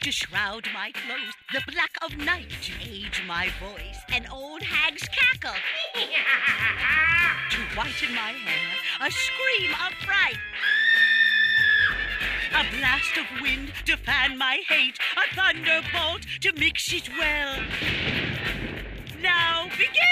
To shroud my clothes, the black of night. To age my voice, an old hag's cackle. To whiten my hair, a scream of fright. A blast of wind to fan my hate, a thunderbolt to mix it well. Now begin!